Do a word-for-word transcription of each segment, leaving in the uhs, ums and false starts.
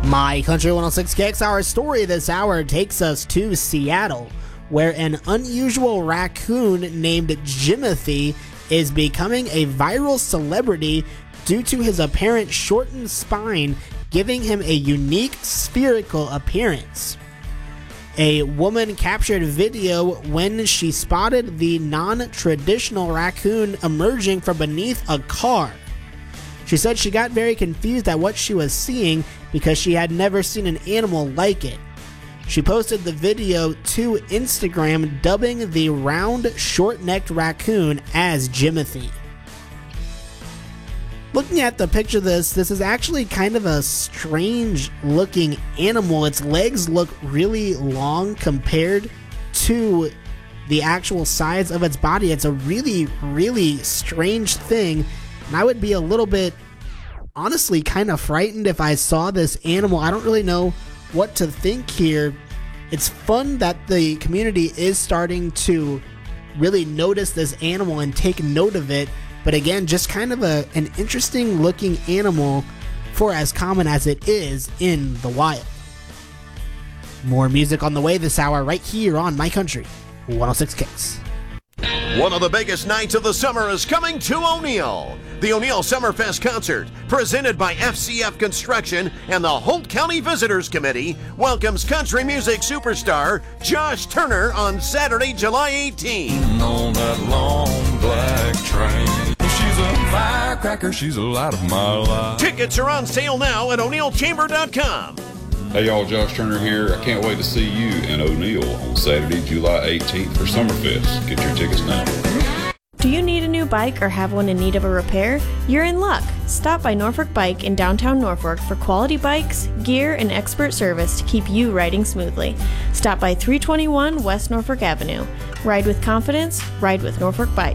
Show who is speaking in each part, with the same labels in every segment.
Speaker 1: My Country one oh six Kicks. Our story this hour takes us to Seattle, where an unusual raccoon named Jimothy is becoming a viral celebrity due to his apparent shortened spine, giving him a unique spherical appearance. A woman captured video when she spotted the non-traditional raccoon emerging from beneath a car. She said she got very confused at what she was seeing because she had never seen an animal like it. She posted the video to Instagram, dubbing the round, short-necked raccoon as Jimothy. Looking at the picture of this, this is actually kind of a strange-looking animal. Its legs look really long compared to the actual size of its body. It's a really, really strange thing. And I would be a little bit, honestly, kind of frightened if I saw this animal. I don't really know what to think here. It's fun that the community is starting to really notice this animal and take note of it. But again, just kind of a, an interesting looking animal for as common as it is in the wild. More music on the way this hour right here on My Country one oh six Kicks.
Speaker 2: One of the biggest nights of the summer is coming to O'Neill. The O'Neill Summerfest Concert, presented by F C F Construction and the Holt County Visitors Committee, welcomes country music superstar Josh Turner on Saturday, July eighteenth.
Speaker 3: On that long black train, she's a firecracker, she's a light of my life.
Speaker 2: Tickets are on sale now at O'Neill Chamber dot com.
Speaker 4: Hey y'all, Josh Turner here. I can't wait to see you in O'Neill on Saturday, July eighteenth for Summerfest. Get your tickets now.
Speaker 5: Do you need a new bike or have one in need of a repair? You're in luck. Stop by Norfolk Bike in downtown Norfolk for quality bikes, gear, and expert service to keep you riding smoothly. Stop by three twenty-one West Norfolk Avenue. Ride with confidence, ride with Norfolk Bike.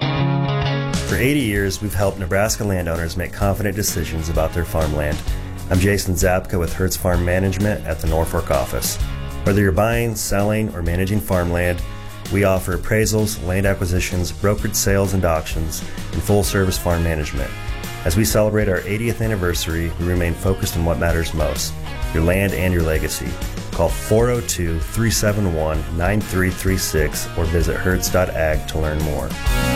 Speaker 6: For eighty years, we've helped Nebraska landowners make confident decisions about their farmland. I'm Jason Zapka with Hertz Farm Management at the Norfolk office. Whether you're buying, selling, or managing farmland, we offer appraisals, land acquisitions, brokered sales and auctions, and full-service farm management. As we celebrate our eightieth anniversary, we remain focused on what matters most, your land and your legacy. Call four oh two, three seven one, nine three three six or visit hertz dot ag to learn more.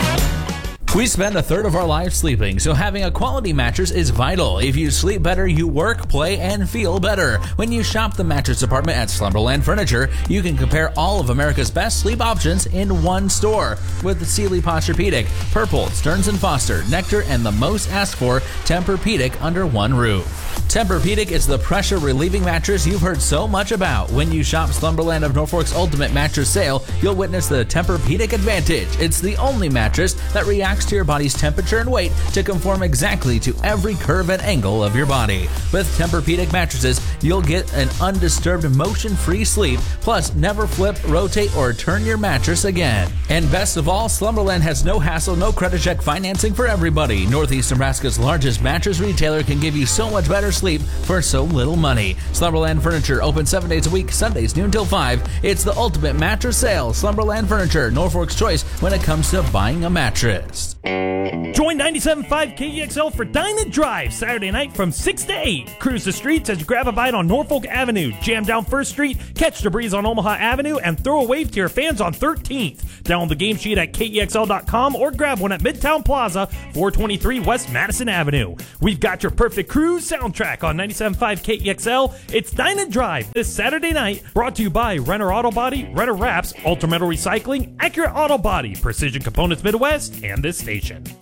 Speaker 7: We spend a third of our lives sleeping, so having a quality mattress is vital. If you sleep better, you work, play, and feel better. When you shop the mattress department at Slumberland Furniture, you can compare all of America's best sleep options in one store. With Sealy Posturepedic, Purple, Stearns and Foster, Nectar, and the most asked for, Tempur-Pedic under one roof. Tempur-Pedic is the pressure-relieving mattress you've heard so much about. When you shop Slumberland of Norfolk's Ultimate Mattress Sale, you'll witness the Tempur-Pedic Advantage. It's the only mattress that reacts to your body's temperature and weight to conform exactly to every curve and angle of your body. With Tempur-Pedic mattresses, you'll get an undisturbed, motion-free sleep, plus never flip, rotate, or turn your mattress again. And best of all, Slumberland has no hassle, no credit check financing for everybody. Northeast Nebraska's largest mattress retailer can give you so much better sleep for so little money. Slumberland Furniture, open seven days a week, Sundays noon till five. It's the ultimate mattress sale. Slumberland Furniture, Norfolk's choice when it comes to buying a mattress.
Speaker 8: Join ninety-seven point five K E X L for Dine and Drive Saturday night from six to eight. Cruise the streets as you grab a bite on Norfolk Avenue, jam down First Street, catch the breeze on Omaha Avenue, and throw a wave to your fans on thirteenth. Download the game sheet at K E X L dot com or grab one at Midtown Plaza, four twenty-three West Madison Avenue. We've got your perfect cruise soundtrack on ninety-seven point five K E X L. It's Dine and Drive this Saturday night, brought to you by Renner Auto Body, Renner Wraps, Ultra Metal Recycling, Accurate Auto Body, Precision Components Midwest, and this station.